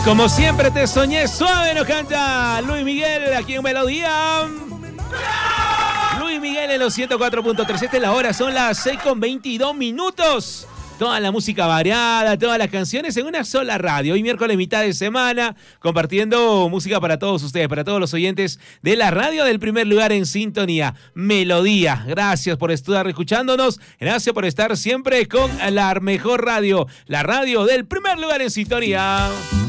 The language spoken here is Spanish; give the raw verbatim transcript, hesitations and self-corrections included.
Como siempre te soñé suave, nos canta Luis Miguel aquí en Melodía. Luis Miguel en los ciento cuatro punto tres. Esta es la hora, son las seis con veintidós minutos. Toda la música variada, todas las canciones en una sola radio. Hoy miércoles, mitad de semana, compartiendo música para todos ustedes, para todos los oyentes de la radio del primer lugar en sintonía, Melodía. Gracias por estar escuchándonos, gracias por estar siempre con la mejor radio, la radio del primer lugar en sintonía.